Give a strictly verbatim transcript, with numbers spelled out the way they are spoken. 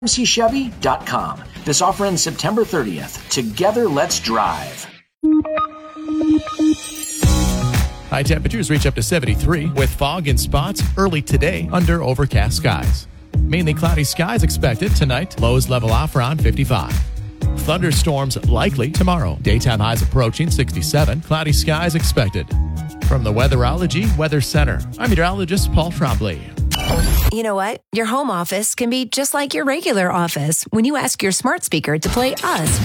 M C Chevy dot com. This offer ends September thirtieth. Together, let's drive. High temperatures reach up to seventy-three with fog in spots early today under overcast skies. Mainly cloudy skies expected tonight. Lows level off around fifty-five. Thunderstorms likely tomorrow. Daytime highs approaching sixty-seven. Cloudy skies expected. From the Weatherology Weather Center, I'm meteorologist Paul Trombley. You know what? Your home office can be just like your regular office when you ask your smart speaker to play us.